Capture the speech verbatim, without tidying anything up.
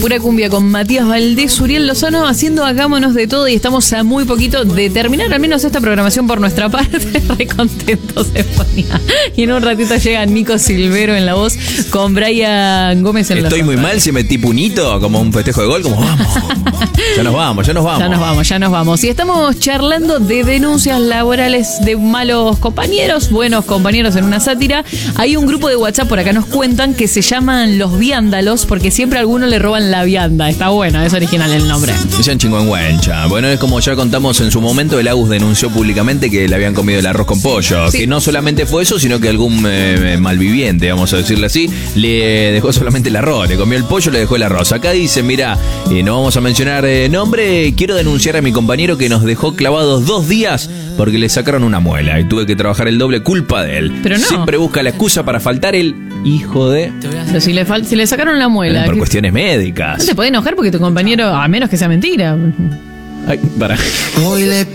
Pura cumbia con Matías Valdés, Uriel Lozano haciendo Hagámonos de Todo, y estamos a muy poquito de terminar al menos esta programación por nuestra parte. Re contentos se ponía. Y en un ratito llega Nico Silvero en la voz con Brian Gómez en la Estoy muy mal, si metí punito como un festejo de gol, como vamos. Ya nos vamos, ya nos vamos. Ya nos vamos, ya nos vamos. Y estamos charlando de denuncias laborales de malos compañeros, buenos compañeros en una sátira. Hay un grupo de WhatsApp, por acá nos cuentan, que se llaman Los Viándalos, porque siempre a alguno le roban la vianda. Está bueno, es original el nombre. Dicen chingüengüencha. Bueno, es como ya contamos en su momento, el Agus denunció públicamente que le habían comido el arroz con pollo. Sí. Que no solamente fue eso, sino que algún eh, malviviente, vamos a decirle así, le dejó solamente el arroz. Le comió el pollo, le dejó el arroz. Acá dice, mira, eh, no vamos a mencionar eh, nombre, quiero denunciar a mi compañero que nos dejó clavados dos días porque le sacaron una muela y tuve que trabajar el doble, culpa de él. Pero no. Siempre busca la excusa para faltar el hijo de... Pero si le, fal- si le sacaron la muela... Por ¿qué? cuestiones médicas. No te puede enojar porque tu compañero, a menos que sea mentira. Ay, para.